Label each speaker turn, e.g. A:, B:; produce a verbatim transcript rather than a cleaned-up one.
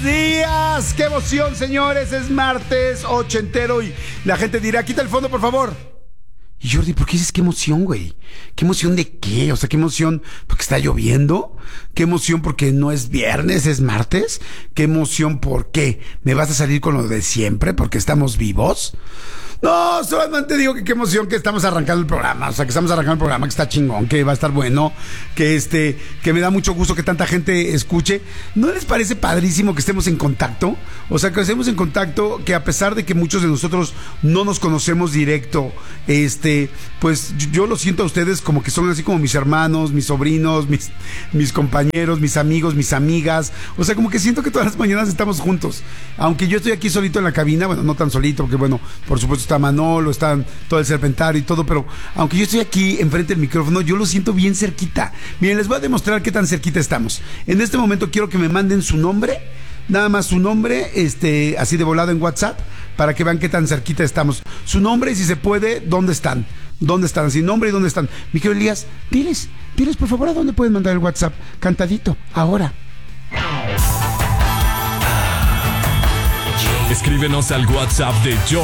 A: días. ¡Qué emoción, señores! Es martes ochentero y la gente dirá, quita el fondo, por favor. Y Jordi, ¿por qué dices qué emoción, güey? ¿Qué emoción de qué? O sea, ¿qué emoción porque está lloviendo? ¿Qué emoción porque no es viernes, es martes? ¿Qué emoción por qué? ¿Me vas a salir con lo de siempre porque estamos vivos? No, solamente digo que qué emoción que estamos arrancando el programa, o sea, que estamos arrancando el programa, que está chingón, que va a estar bueno, que este, que me da mucho gusto que tanta gente escuche. ¿No les parece padrísimo que estemos en contacto? O sea, que estemos en contacto, que a pesar de que muchos de nosotros no nos conocemos directo, este, pues yo lo siento a ustedes como que son así como mis hermanos, mis sobrinos, mis, mis compañeros, mis amigos, mis amigas. O sea, como que siento que todas las mañanas estamos juntos. Aunque yo estoy aquí solito en la cabina, bueno, no tan solito, porque bueno, por supuesto está Manolo, está todo el Serpentario y todo, pero aunque yo estoy aquí enfrente del micrófono, yo lo siento bien cerquita. Miren, les voy a demostrar qué tan cerquita estamos. En este momento quiero que me manden su nombre, nada más su nombre, este, así de volado en WhatsApp, para que vean qué tan cerquita estamos. Su nombre y si se puede, ¿dónde están? ¿Dónde están? Sin nombre y dónde están. Mi querido Elías, diles, diles por favor a dónde pueden mandar el WhatsApp. Cantadito, ahora.
B: Escríbenos al WhatsApp de Jordi